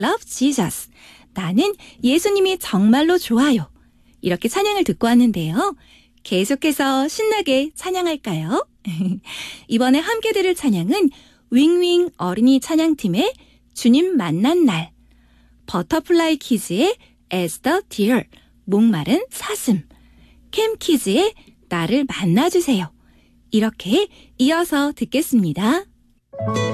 love Jesus. 나는 예수님이 정말로 좋아요. 이렇게 찬양을 듣고 왔는데요. 계속해서 신나게 찬양할까요? 이번에 함께 들을 찬양은 윙윙 어린이 찬양팀의 주님 만난 날, 버터플라이 키즈의 As the Deer, 목마른 사슴, 캠키즈의 나를 만나주세요. 이렇게 이어서 듣겠습니다.